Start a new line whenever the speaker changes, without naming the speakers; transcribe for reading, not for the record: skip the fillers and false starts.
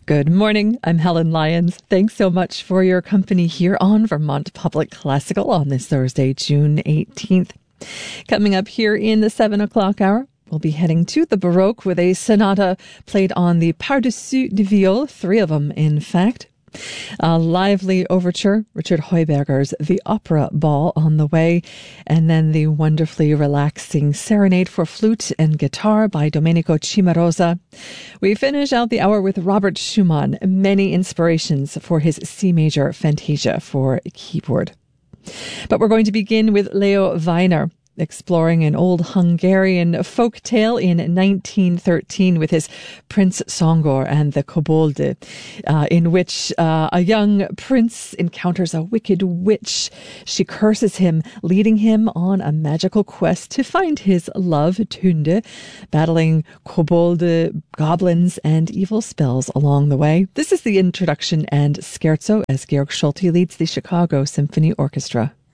Good morning. I'm Helen Lyons. Thanks so much for your company here on Vermont Public Classical on this Thursday, June 18th. Coming up here in the 7 o'clock hour, we'll be heading to the Baroque with a sonata played on the Par-dessus de viol, 3 of them, in fact. A lively overture, Richard Heuberger's The Opera Ball on the way, and then the wonderfully relaxing Serenade for Flute and Guitar by Domenico Cimarosa. We finish out the hour with Robert Schumann, many inspirations for his C major Fantasia for keyboard. But we're going to begin with Leo Weiner, exploring an old Hungarian folk tale in 1913 with his Prince Songor and the Kobolde, in which a young prince encounters a wicked witch. She curses him, leading him on a magical quest to find his love, Tunde, battling Kobolde, goblins, and evil spells along the way. This is the introduction and scherzo as Georg Schulte leads the Chicago Symphony Orchestra.